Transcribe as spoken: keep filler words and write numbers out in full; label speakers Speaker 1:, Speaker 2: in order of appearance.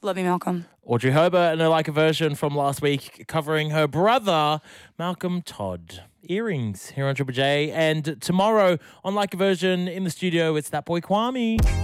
Speaker 1: Love you, Malcolm.
Speaker 2: Audrey Herbert and a like a version from last week covering her brother, Malcolm Todd. Earrings here on Triple J. And tomorrow on Like a Version in the studio, it's that boy Kwame.